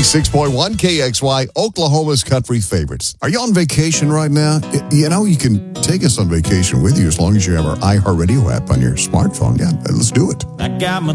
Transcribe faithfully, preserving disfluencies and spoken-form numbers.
ninety-six point one K X Y, Oklahoma's country favorites. Are you on vacation right now? Y- You know, you can take us on vacation with you as long as you have our iHeartRadio app on your smartphone. Yeah, let's do it. I got my